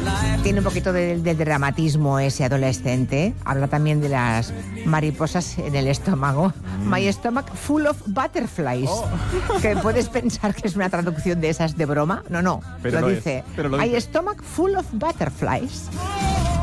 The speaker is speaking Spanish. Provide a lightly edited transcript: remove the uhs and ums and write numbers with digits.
Tiene un poquito de dramatismo ese adolescente. Habla también de las mariposas en el estómago. My stomach full of butterflies. Que puedes pensar que es una traducción de esas de broma. No, Pero lo lo dice. es, pero lo My dice. stomach full of butterflies.